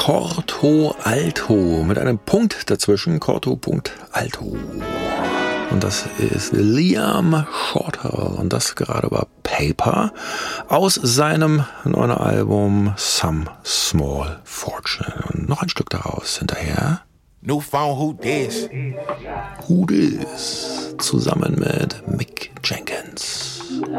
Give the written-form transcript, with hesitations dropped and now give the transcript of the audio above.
Corto Alto mit einem Punkt dazwischen. Corto Punkt Alto. Und das ist Liam Shorter und das gerade war Paper aus seinem neuen Album Some Small Fortune. Und noch ein Stück daraus hinterher. New phone, who dis? Who dis? Zusammen mit Mick Jenkins.